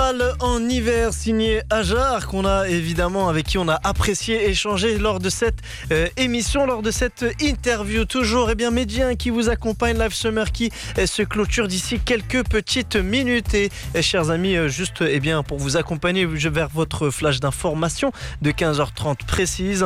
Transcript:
Mistral en hiver, signé Ajar, avec qui on a apprécié échanger lors de cette émission, lors de cette interview. Toujours Médien qui vous accompagne, Live Summer qui se clôture d'ici quelques petites minutes. Et chers amis, juste pour vous accompagner vers votre flash d'information de 15h30 précise.